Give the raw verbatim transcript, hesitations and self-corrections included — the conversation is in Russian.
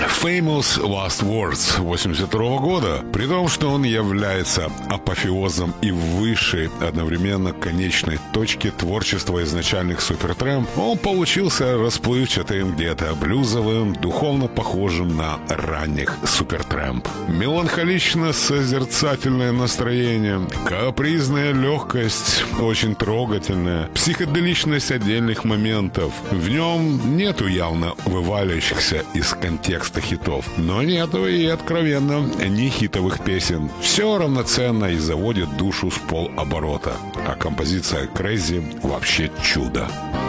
Famous Last Words восемьдесят второго года, при том, что он является апофеозом и высшей одновременно конечной точки творчества изначальных Supertramp, он получился расплывчатым, где-то блюзовым, духовно похожим на ранних Supertramp. Меланхолично-созерцательное настроение, капризная легкость, очень трогательная, психоделичность отдельных моментов. В нем нету явно вываливающихся из контекста хитов, но нету и откровенно не хитовых песен. Все равноценно и заводит душу с полоборота. А композиция Crazy вообще чудо.